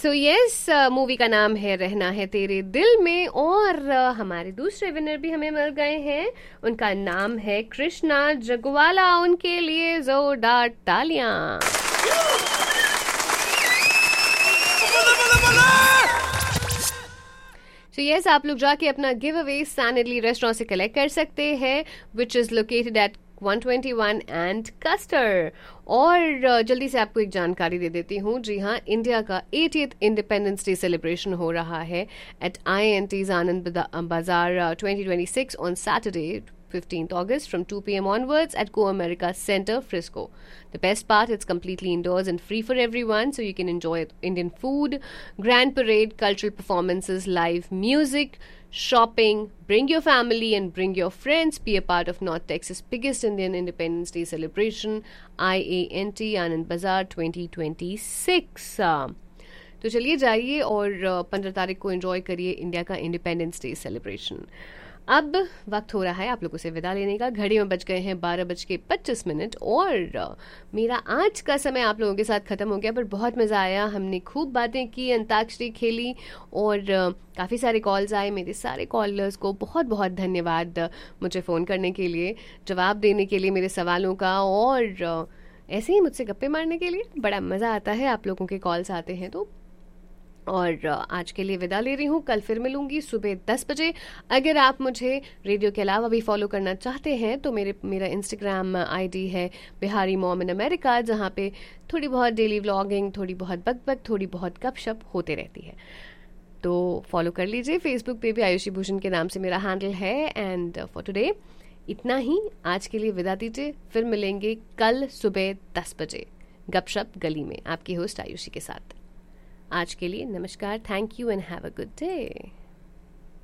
So yes, movie का नाम है रहना है तेरे दिल में और हमारे दूसरे विनर भी हमें मिल गए हैं। उनका नाम है कृष्णा जगवाला। उनके लिए जोरदार तालियां। तो यस, आप लोग जाके अपना give away San idli restaurant से कलेक्ट कर सकते हैं, which is located at 121 and castor. और जल्दी से आपको एक जानकारी दे देती हूँ। जी हाँ, इंडिया का 80th इंडिपेंडेंस डे सेलिब्रेशन हो रहा है एट INT's आनंद बाजार 2026 on Saturday 15th August from 2 p.m. onwards at Go America Center, Frisco. The best part, it's completely indoors and free for everyone, so you can enjoy Indian food, grand parade, cultural performances, live music, shopping. Bring your family and bring your friends. Be a part of North Texas' biggest Indian Independence Day celebration, IANT Anand Bazaar 2026. तो चलिए जाइए और 15 तारीख को enjoy करिए India का independence day celebration. अब वक्त हो रहा है आप लोगों से विदा लेने का। घड़ी में बज गए हैं 12:25 और मेरा आज का समय आप लोगों के साथ ख़त्म हो गया, पर बहुत मज़ा आया। हमने खूब बातें की, अंताक्षरी खेली और काफ़ी सारे कॉल्स आए। मेरे सारे कॉलर्स को बहुत बहुत धन्यवाद मुझे फ़ोन करने के लिए, जवाब देने के लिए मेरे सवालों का, और ऐसे ही मुझसे गप्पे मारने के लिए। बड़ा मज़ा आता है आप लोगों के कॉल्स आते हैं तो। और आज के लिए विदा ले रही हूँ, कल फिर मिलूंगी सुबह 10 बजे। अगर आप मुझे रेडियो के अलावा भी फॉलो करना चाहते हैं तो मेरा इंस्टाग्राम आईडी है बिहारी मॉम इन अमेरिका, जहाँ पे थोड़ी बहुत डेली व्लॉगिंग, थोड़ी बहुत बकबक, थोड़ी बहुत गपशप होते रहती है, तो फॉलो कर लीजिए। फेसबुक पे भी आयुषी भूषण के नाम से मेरा हैंडल है। एंड फॉर टुडे इतना ही, आज के लिए विदा दीजिए। फिर मिलेंगे कल सुबह 10 बजे गपशप गली में आपकी होस्ट आयुषी के साथ। आज के लिए नमस्कार, thank you and have a good day.